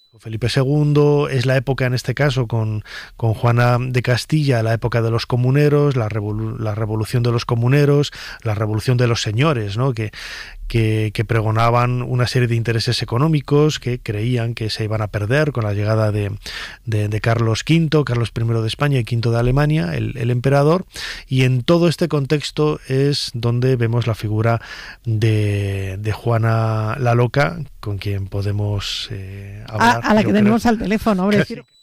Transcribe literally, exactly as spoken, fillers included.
Felipe segundo, es la época en este caso con, con Juana de Castilla, la época de los comuneros, la, revolu- la revolución de los comuneros, la revolución de los señores, ¿no? que, que, que pregonaban una serie de intereses económicos que creían que se iban a perder con la llegada de, de, de Carlos quinto, Carlos primero de España y quinto de Alemania, el, el emperador, y en todo este contexto es donde vemos la figura de, de Juana la Loca, con quien podemos eh, hablar. A, a la que tenemos al teléfono, hombre.